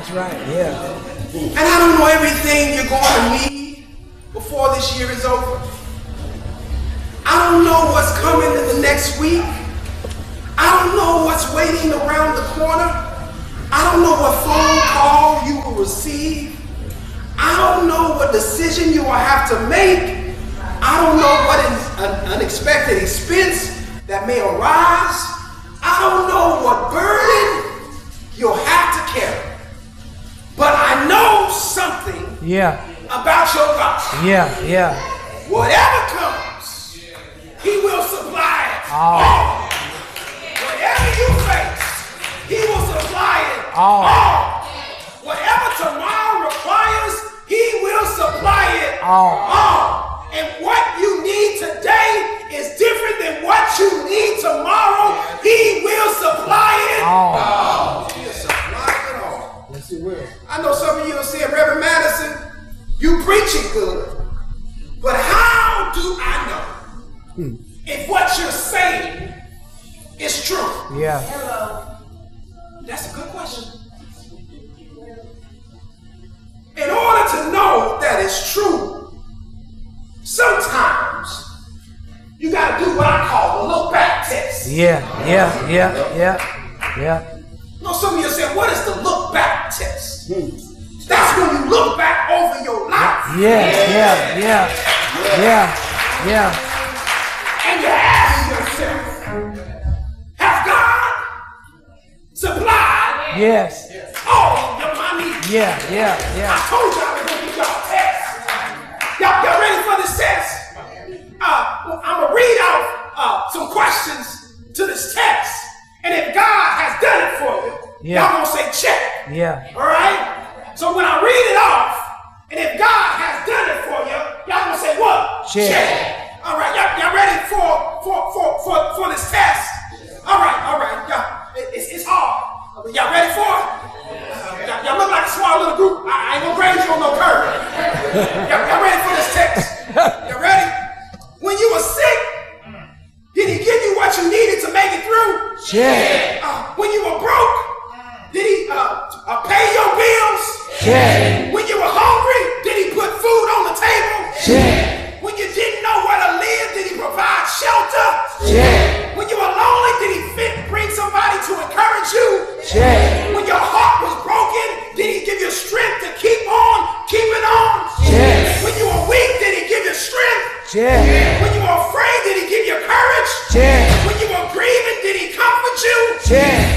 That's right, yeah. And I don't know everything you're going to need before this year is over. I don't know what's coming in the next week. I don't know what's waiting around the corner. I don't know what phone call you will receive. I don't know what decision you will have to make. I don't know what an unexpected expense that may arise. I don't know what burden you'll have to carry. But I know something about your God. Whatever comes, He will supply it all. Whatever you face, He will supply it all. Whatever tomorrow requires, He will supply it all. And what you need today is different than what you need tomorrow. He will supply it all. He'll supply it all. Yes, He will. I know some of you will say, Reverend Madison, you preaching good, but how do I know if what you're saying is true? Yeah. Hello. That's a good question. In order to know that it's true, sometimes you got to do what I call a look back test. Yeah. No, some of you say, what is the look back test? That's when you look back over your life. Yeah. And you ask yourself, has God supplied all of my needs? I told y'all I was going to give y'all a test. Y'all ready for this test? I'm going to read out some questions to this test. And if God has done it for you, y'all going to say check. All right? So when I read it off, and if God has done it for you, y'all going to say what? Check. All right, y'all ready for this test? All right, y'all. It's hard. Y'all ready for it? Y'all look like a small little group. I ain't gonna grade you on no curve. Y'all ready for this test? Y'all ready? When you were sick, did He give you what you needed to make it through? Check. When you were broke, did He pay your bills? Check. When you were hungry, did He put food on the table? Check. When you didn't know where to live, did He provide shelter? Check. When you were lonely, did He bring somebody to encourage you? Check. When your heart was broken, did He give you strength to keep on keeping on? Check. When you were weak, did He give you strength? Check. When you were afraid, did He give you courage? Check. When you were grieving, did He comfort you? Check.